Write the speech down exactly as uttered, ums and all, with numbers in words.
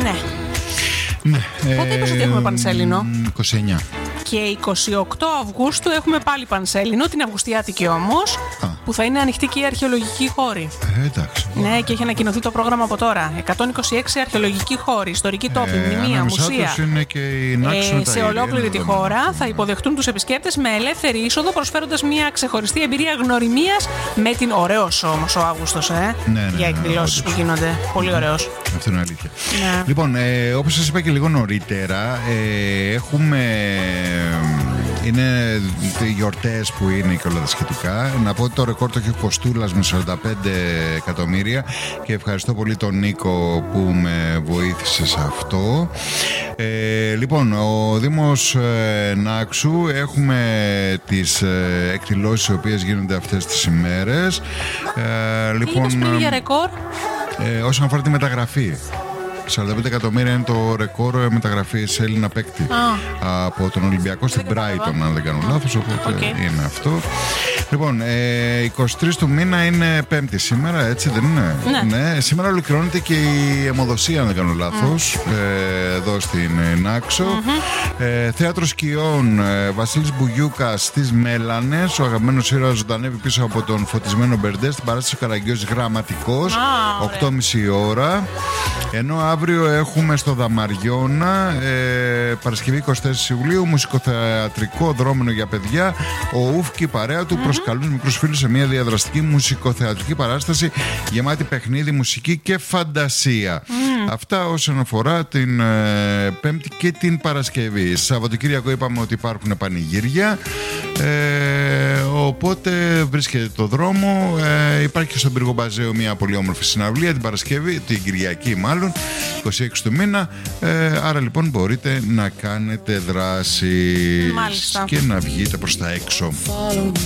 Ναι. Ναι. Πότε είπες ότι έχουμε Πανσέλινο? είκοσι εννιά. Και είκοσι οκτώ Αυγούστου έχουμε πάλι Πανσέλινο, την Αυγουστιάτικη όμως, Α. που θα είναι ανοιχτή και η αρχαιολογική χώρη. Ε, εντάξει. Ναι, και έχει ανακοινωθεί το πρόγραμμα από τώρα. εκατόν είκοσι έξι αρχαιολογικοί χώροι, ιστορικοί τόποι, ε, μνημεία, μουσεία. Είναι και η Νάξο, ε, σε ολόκληρη τη χώρα θα υποδεχτούν τους επισκέπτες με ελεύθερη είσοδο, προσφέροντας μια ξεχωριστή εμπειρία γνωριμίας με την. Ωραίος όμως ο Αύγουστος, ε, ναι, ναι, για εκδηλώσεις ναι, ναι, που γίνονται. Πολύ ωραίος. Αυτό είναι αλήθεια. Ναι. Λοιπόν, ε, όπως σας είπα και λίγο νωρίτερα, ε, έχουμε. Είναι οι γιορτές που είναι και όλα τα σχετικά. Να πω ότι το ρεκόρ το έχει ο Κοστούλας με σαράντα πέντε εκατομμύρια και ευχαριστώ πολύ τον Νίκο που με βοήθησε σε αυτό. Ε, λοιπόν, ο Δήμος ε, Νάξου, έχουμε τις ε, εκδηλώσεις οι οποίες γίνονται αυτές τις ημέρες. Ε, λοιπόν, τι είπες για ρεκόρ? Ε, όσον αφορά τη μεταγραφή, σαράντα πέντε εκατομμύρια είναι το ρεκόρ μεταγραφής Έλληνα παίκτη ah. από τον Ολυμπιακό στην Brighton, αν δεν κάνω λάθος, οπότε okay. είναι αυτό. Λοιπόν, ε, εικοστή τρίτη του μήνα είναι Πέμπτη σήμερα, έτσι δεν είναι? Ναι. ναι. Σήμερα ολοκληρώνεται και η αιμοδοσία, αν δεν κάνω λάθος, mm. ε, εδώ στην Νάξο. Mm-hmm. Ε, Θέατρο Σκιών, ε, Βασίλης Μπουγιούκας στις Μέλανες, ο αγαπημένος ήρωας ζωντανεύει πίσω από τον φωτισμένο Μπερντέ στην παράσταση ο Καραγκιόζης Γραμματικός, ah, οκτώ και μισή ώρα. Ενώ αύριο έχουμε στο Δαμαριώνα, ε, Παρασκευή εικοστή τέταρτη Ιουλίου, μουσικοθεατρικό δρόμενο για παιδιά. Ο Ουφ και η παρέα του mm-hmm. προσκαλούν μικρούς φίλους σε μια διαδραστική μουσικοθεατρική παράσταση γεμάτη παιχνίδι, μουσική και φαντασία. Mm. Αυτά όσον αφορά την ε, Πέμπτη και την Παρασκευή. Σαββατοκύριακο είπαμε ότι υπάρχουν πανηγύρια. Ε, οπότε βρίσκεται το δρόμο. Ε, υπάρχει και στον Πύργο Μπαζέου μια πολύ όμορφη συναυλία την Παρασκευή, την Κυριακή μάλλον, είκοσι έξι του μήνα. Ε, άρα λοιπόν μπορείτε να κάνετε δράσεις και να βγείτε προς τα έξω.